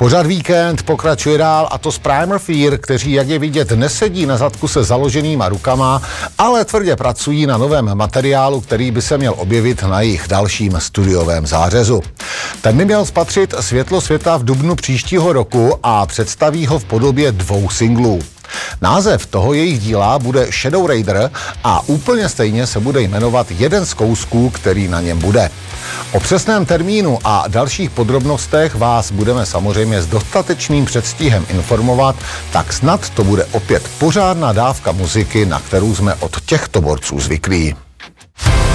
Pořad Víkend pokračuje dál, a to s Primal Fear, kteří, jak je vidět, nesedí na zadku se založenýma rukama, ale tvrdě pracují na novém materiálu, který by se měl objevit na jejich dalším studiovém zářezu. Ten by měl spatřit světlo světa v dubnu příštího roku a představí ho v podobě 2 singlů. Název toho jejich díla bude Shadow Raider a úplně stejně se bude jmenovat jeden z kousků, který na něm bude. O přesném termínu a dalších podrobnostech vás budeme samozřejmě s dostatečným předstihem informovat, tak snad to bude opět pořádná dávka muziky, na kterou jsme od těchto borců zvyklí.